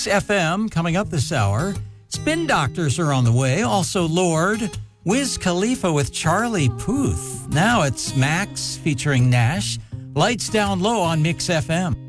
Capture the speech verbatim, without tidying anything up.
Mix F M coming up this hour. Spin Doctors are on the way. Also, Lord, Wiz Khalifa with Charlie Puth. Now it's Max featuring Nash. Lights Down Low on Mix F M.